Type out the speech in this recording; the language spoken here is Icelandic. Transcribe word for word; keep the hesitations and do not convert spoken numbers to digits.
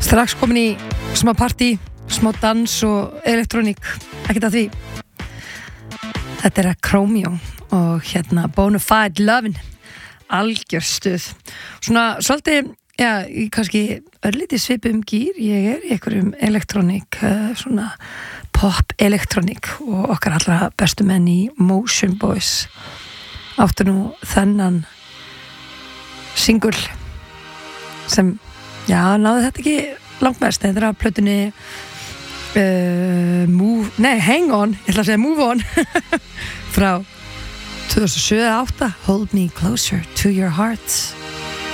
Strax komin í smá partí, smá dans og elektróník, ekkert að því. Þetta er að Chromeo og hérna Bonafide Lovin', algjör stuð. Svona svolítið, já, í kannski örlítið svipum gýr, ég er í einhverjum elektróník, svona pop elektróník og okkar allra bestu menn í Motion Boys áttu nú þennan single sem já, náðu þetta ekki langt mest, þetta er að plötunni uh, Move, nei, Hang On, ég ætla að segja Move On frá tvö þúsund og sjö átta, Hold Me Closer to Your Heart.